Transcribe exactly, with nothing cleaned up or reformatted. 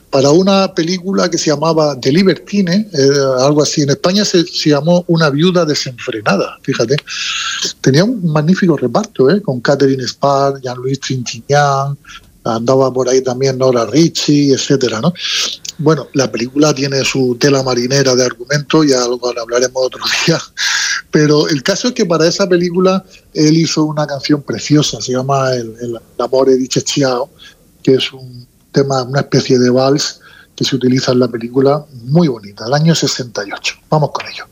para una película que se llamaba The Libertine, eh, algo así. En España se, se llamó Una viuda desenfrenada, fíjate. Tenía un magnífico reparto, ¿eh? Con Catherine Spar, Jean-Louis Trintignant, andaba por ahí también Nora Ricci, etcétera, ¿no? Bueno, la película tiene su tela marinera de argumento, ya lo hablaremos otro día, pero el caso es que para esa película él hizo una canción preciosa, se llama El, el Amore di Cecchiao, que es un tema, una especie de vals que se utiliza en la película, muy bonita, del año sesenta y ocho. Vamos con ello.